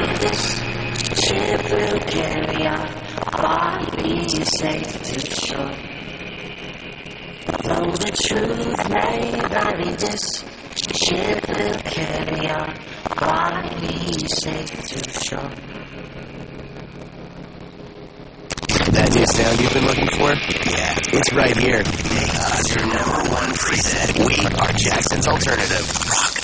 This ship will carry our bodies safe to shore. Though the truth may vary, this ship will carry our bodies safe to shore. That new sound you've been looking for? Yeah. It's right here. Hey, your number one preset. We are Jackson's Alternative. Rock